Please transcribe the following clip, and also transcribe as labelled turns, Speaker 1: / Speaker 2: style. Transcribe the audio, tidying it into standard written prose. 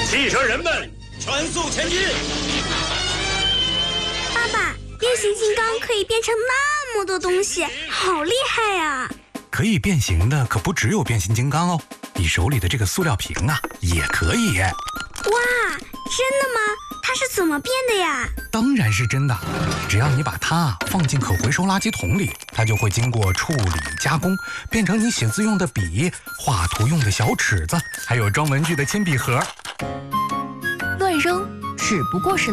Speaker 1: 汽车人们，全速前进！
Speaker 2: 爸爸，变形金刚可以变成那么多东西，好厉害呀！
Speaker 3: 可以变形的可不只有变形金刚哦，你手里的这个塑料瓶啊，也可以。
Speaker 2: 哇，真的吗？它是怎么变的呀？
Speaker 3: 当然是真的，只要你把它放进可回收垃圾桶里，它就会经过处理加工，变成你写字用的笔、画图用的小尺子，还有装文具的铅笔盒。
Speaker 4: 乱扔只不过是